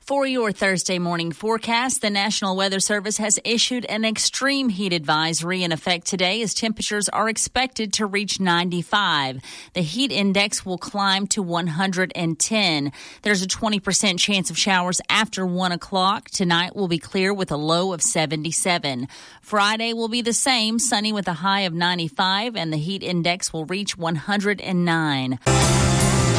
For your Thursday morning forecast, the National Weather Service has issued an extreme heat advisory in effect today as temperatures are expected to reach 95. The heat index will climb to 110. There's a 20% chance of showers after 1 o'clock. Tonight will be clear with a low of 77. Friday will be the same, sunny with a high of 95, and the heat index will reach 109.